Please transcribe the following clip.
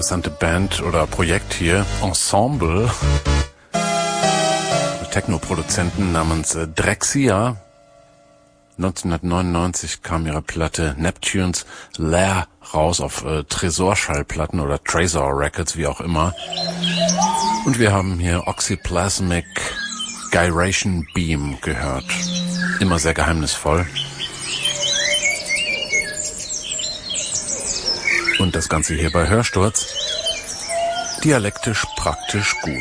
interessante Band oder Projekt hier, Ensemble, Techno-Produzenten namens Drexciya. 1999 kam ihre Platte Neptune's Lair raus auf Tresorschallplatten oder Trezor Records, wie auch immer. Und wir haben hier Oxyplasmic Gyration Beam gehört. Immer sehr geheimnisvoll. Und das Ganze hier bei Hörsturz. Dialektisch praktisch gut.